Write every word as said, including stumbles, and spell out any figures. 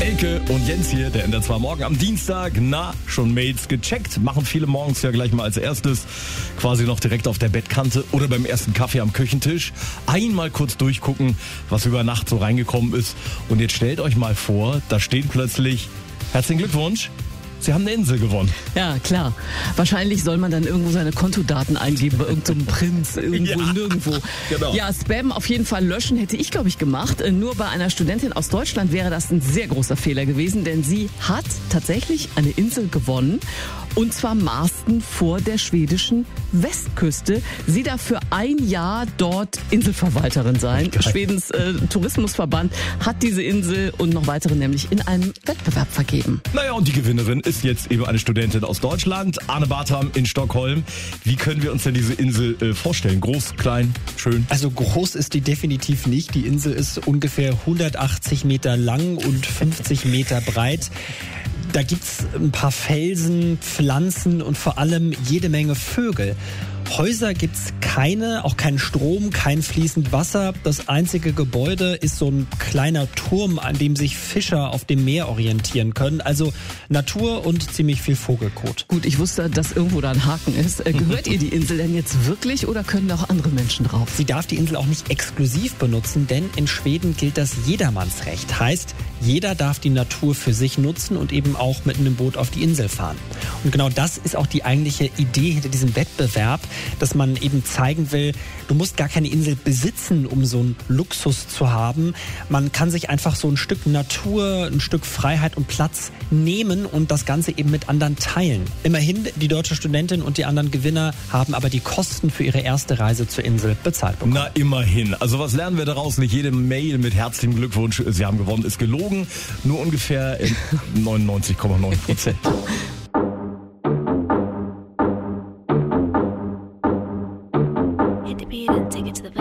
Elke und Jens hier, der N D R zwei Morgen am Dienstag. Na, schon Mails gecheckt? Machen viele morgens ja gleich mal als erstes. Quasi noch direkt auf der Bettkante oder beim ersten Kaffee am Küchentisch. Einmal kurz durchgucken, was über Nacht so reingekommen ist. Und jetzt stellt euch mal vor, da steht plötzlich: Herzlichen Glückwunsch, Sie haben eine Insel gewonnen. Ja, klar. Wahrscheinlich soll man dann irgendwo seine Kontodaten eingeben bei irgendeinem Prinz, irgendwo, Ja, nirgendwo. genau. Ja, Spam auf jeden Fall löschen hätte ich, glaube ich, gemacht. Nur bei einer Studentin aus Deutschland wäre das ein sehr großer Fehler gewesen, denn sie hat tatsächlich eine Insel gewonnen. Und zwar Marsden vor der schwedischen Westküste. Sie darf für ein Jahr dort Inselverwalterin sein. Geil. Schwedens äh, Tourismusverband hat diese Insel und noch weitere nämlich in einem Wettbewerb vergeben. Naja, und die Gewinnerin ist jetzt eben eine Studentin aus Deutschland, Arne Bartham in Stockholm. Wie können wir uns denn diese Insel äh, vorstellen? Groß, klein, schön? Also groß ist die definitiv nicht. Die Insel ist ungefähr hundertachtzig Meter lang und fünfzig Meter breit. Da gibt's ein paar Felsen, Pflanzen und vor allem jede Menge Vögel. Häuser gibt's keine, auch kein Strom, kein fließend Wasser. Das einzige Gebäude ist so ein kleiner Turm, an dem sich Fischer auf dem Meer orientieren können. Also Natur und ziemlich viel Vogelkot. Gut, ich wusste, dass irgendwo da ein Haken ist. Äh, Gehört ihr die Insel denn jetzt wirklich oder können da auch andere Menschen drauf? Sie darf die Insel auch nicht exklusiv benutzen, denn in Schweden gilt das Jedermannsrecht. Heißt, jeder darf die Natur für sich nutzen und eben auch mit einem Boot auf die Insel fahren. Und genau das ist auch die eigentliche Idee hinter diesem Wettbewerb, dass man eben zeigen will, du musst gar keine Insel besitzen, um so einen Luxus zu haben. Man kann sich einfach so ein Stück Natur, ein Stück Freiheit und Platz nehmen und das Ganze eben mit anderen teilen. Immerhin, die deutsche Studentin und die anderen Gewinner haben aber die Kosten für ihre erste Reise zur Insel bezahlt bekommen. Na, immerhin. Also was lernen wir daraus? Nicht jede Mail mit herzlichem Glückwunsch, Sie haben gewonnen, ist gelogen. Nur ungefähr neunundneunzig Komma neun Prozent. Hit the beat and take it to the